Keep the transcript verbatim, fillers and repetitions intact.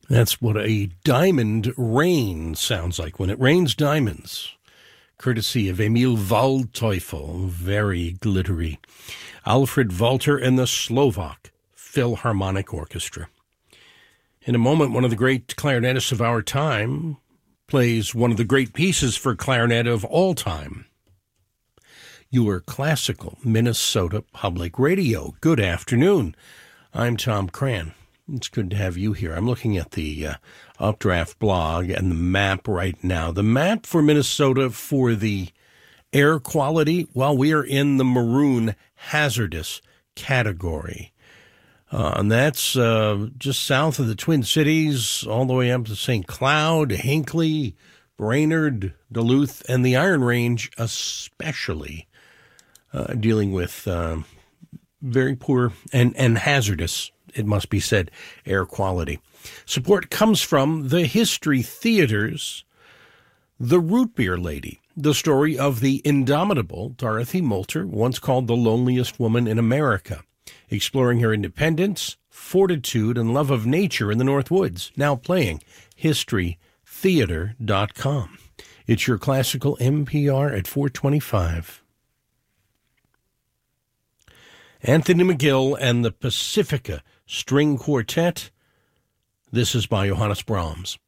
That's what a diamond rain sounds like when it rains diamonds. Courtesy of Emil Waldteufel, very glittery. Alfred Walter and the Slovak Philharmonic Orchestra. In a moment, one of the great clarinetists of our time plays one of the great pieces for clarinet of all time. Your classical Minnesota Public Radio. Good afternoon. I'm Tom Cran. It's good to have you here. I'm looking at the uh, Updraft blog and the map right now. The map for Minnesota for the air quality, well, we are in the maroon hazardous category. Uh, and that's uh, just south of the Twin Cities, all the way up to Saint Cloud, Hinckley, Brainerd, Duluth, and the Iron Range especially, uh, dealing with uh, very poor and, and hazardous, it must be said, air quality. Support comes from the History Theater's The Root Beer Lady, the story of the indomitable Dorothy Moulter, once called the loneliest woman in America, exploring her independence, fortitude, and love of nature in the North Woods, now playing history theater dot com. It's your classical N P R at four twenty-five. Anthony McGill and the Pacifica String Quartet. This is by Johannes Brahms.